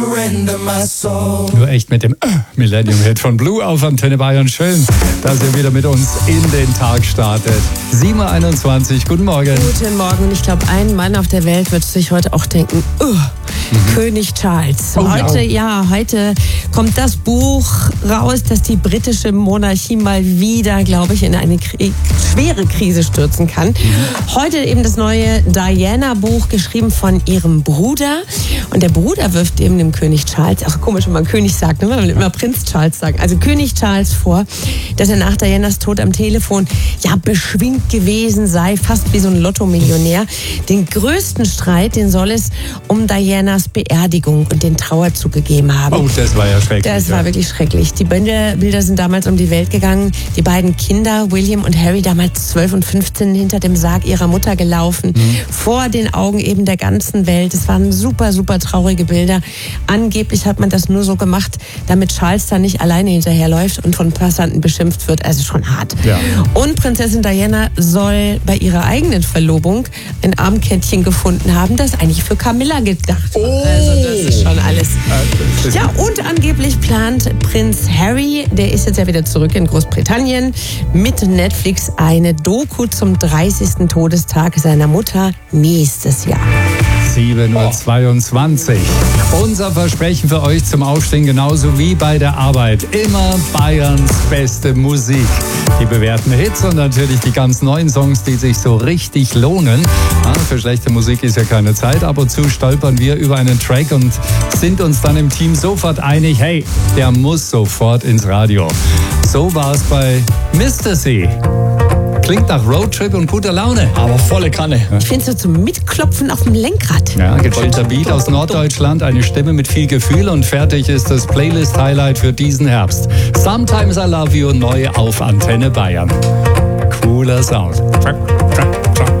Nur echt mit dem Millennium-Hit von Blue auf Antenne Bayern. Schön, dass ihr wieder mit uns in den Tag startet. 7.21 Uhr, guten Morgen. Guten Morgen. Und ich glaube, ein Mann auf der Welt wird sich heute auch denken, König Charles. Heute kommt das Buch raus, das die britische Monarchie mal wieder, glaube ich, in eine schwere Krise stürzen kann. Heute eben das neue Diana-Buch, geschrieben von ihrem Bruder. Und der Bruder wirft eben dem König Charles, auch komisch, wenn man König sagt, ne? Man will immer Prinz Charles sagen, also König Charles vor, dass er nach Dianas Tod am Telefon beschwingt gewesen sei, fast wie so ein Lotto-Millionär. Den größten Streit, den soll es um Dianas Beerdigung und den Trauerzug gegeben haben. Oh, das war ja schrecklich. Das war wirklich schrecklich. Die Bilder sind damals um die Welt gegangen. Die beiden Kinder, William und Harry, damals 12 und 15, hinter dem Sarg ihrer Mutter gelaufen. Vor den Augen eben der ganzen Welt. Es waren super, super traurige Bilder. Angeblich hat man das nur so gemacht, damit Charles da nicht alleine hinterherläuft und von Passanten beschimpft wird. Also schon hart. Ja. Und Prinzessin Diana soll bei ihrer eigenen Verlobung ein Armkettchen gefunden haben, das eigentlich für Camilla gedacht war. Also das ist schon alles. Ja, und angeblich plant Prinz Harry, der ist jetzt ja wieder zurück in Großbritannien, mit Netflix eine Doku zum 30. Todestag seiner Mutter nächstes Jahr. 7.22 Uhr. Unser Versprechen für euch zum Aufstehen, genauso wie bei der Arbeit. Immer Bayerns beste Musik. Die bewährten Hits und natürlich die ganz neuen Songs, die sich so richtig lohnen. Für schlechte Musik ist ja keine Zeit. Ab und zu stolpern wir über einen Track und sind uns dann im Team sofort einig, hey, der muss sofort ins Radio. So war es bei Mr. C. Klingt nach Roadtrip und guter Laune. Aber volle Kanne. Ich finde so zum Mitklopfen auf dem Lenkrad. Ja, gechillter Beat aus Norddeutschland, eine Stimme mit viel Gefühl und fertig ist das Playlist-Highlight für diesen Herbst. Sometimes I Love You, neu auf Antenne Bayern. Cooler Sound.